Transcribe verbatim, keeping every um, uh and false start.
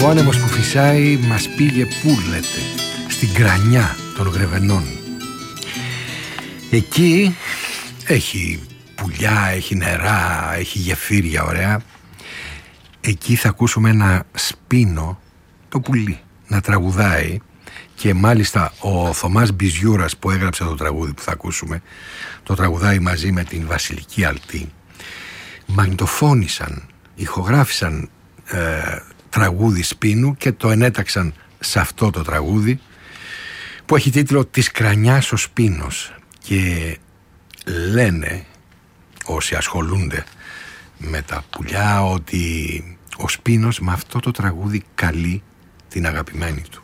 άνεμος που φυσάει μας πήγε πού λέτε? Στην κρανιά των Γρεβενών. Εκεί έχει πουλιά, έχει νερά, έχει γεφύρια ωραία. Εκεί θα ακούσουμε ένα σπίνο, το πουλί, να τραγουδάει. Και μάλιστα ο Θωμάς Μπιζιούρας που έγραψε το τραγούδι που θα ακούσουμε, το τραγουδάει μαζί με την Βασιλική Αλτή. Μαγνητοφώνησαν, ηχογράφησαν ε, τραγούδι σπίνου και το ενέταξαν σε αυτό το τραγούδι που έχει τίτλο «Της κρανιάς ο σπίνος». Και λένε όσοι ασχολούνται με τα πουλιά ότι ο σπίνος με αυτό το τραγούδι καλεί την αγαπημένη του.